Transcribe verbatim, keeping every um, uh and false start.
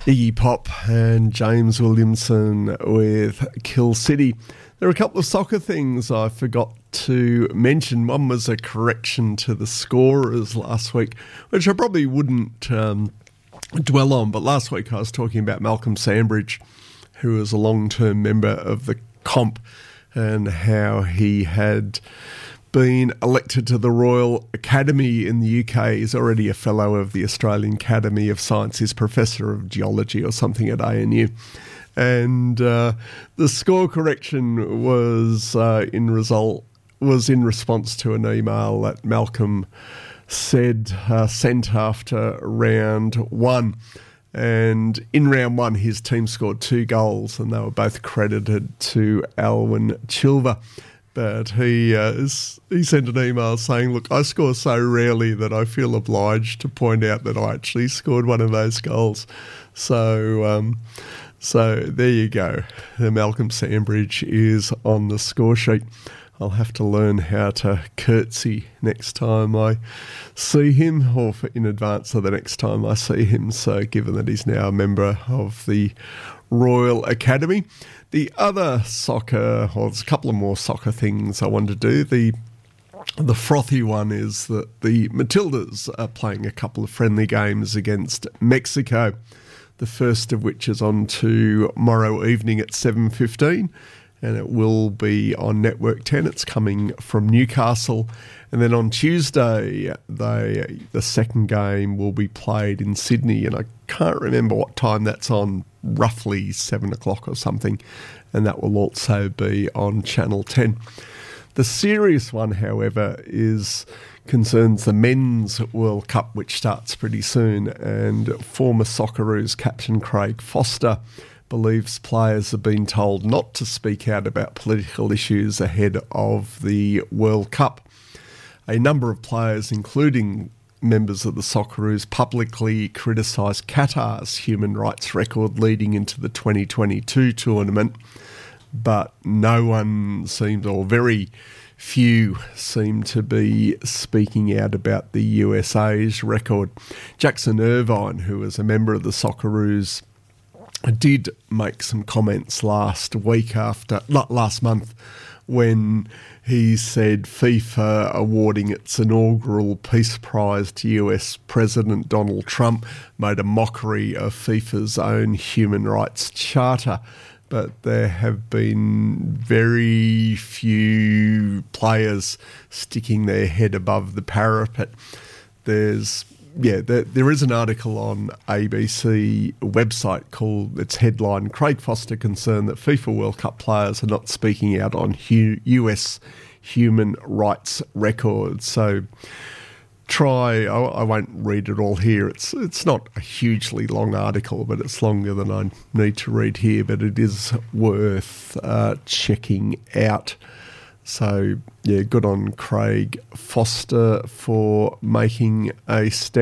Iggy Pop and James Williamson with Kill City. There are a couple of soccer things I forgot to mention. One was a correction to the scorers last week, which I probably wouldn't um, dwell on, but last week I was talking about Malcolm Sandbridge, who is a long-term member of the comp, and how he had been elected to the Royal Academy in the U K. He's already a fellow of the Australian Academy of Sciences, Professor of Geology or something at A N U. And uh, the score correction was uh, in result was in response to an email that Malcolm said uh, sent after round one. And in round one, his team scored two goals, and they were both credited to Alwyn Chilver. But he uh, he sent an email saying, look, I score so rarely that I feel obliged to point out that I actually scored one of those goals. So um, so there you go. Malcolm Sandbridge is on the score sheet. I'll have to learn how to curtsy next time I see him, or for in advance of the next time I see him. So given that he's now a member of the Royal Academy. The other soccer, well, there's a couple of more soccer things I wanted to do. The the frothy one is that the Matildas are playing a couple of friendly games against Mexico, the first of which is on tomorrow evening at seven fifteen, and it will be on Network ten. It's coming from Newcastle. And then on Tuesday, they the second game will be played in Sydney, and I can't remember what time that's on, roughly seven o'clock or something, and that will also be on Channel ten. The serious one, however, is concerns the Men's World Cup, which starts pretty soon, and former Socceroos captain Craig Foster believes players have been told not to speak out about political issues ahead of the World Cup. A number of players, including members of the Socceroos, publicly criticised Qatar's human rights record leading into the twenty twenty-two tournament, but no one seemed, or very few seem to be speaking out about the U S A's record. Jackson Irvine, who is a member of the Socceroos, did make some comments last week after, last month, when he said FIFA awarding its inaugural Peace Prize to U S President Donald Trump made a mockery of FIFA's own human rights charter. But there have been very few players sticking their head above the parapet. There's Yeah, there, there is an article on A B C website called, its headline, Craig Foster concerned that FIFA World Cup players are not speaking out on hu- U S human rights records. So try, I, I won't read it all here. It's it's not a hugely long article, but it's longer than I need to read here, but it is worth uh, checking out. So, yeah, good on Craig Foster for making a stand.